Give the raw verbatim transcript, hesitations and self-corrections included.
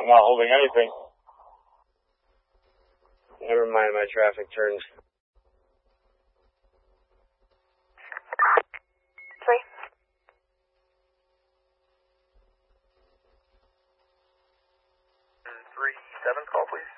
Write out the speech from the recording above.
I'm not holding anything. Never mind, my traffic turned. Three. Three, seven, call please.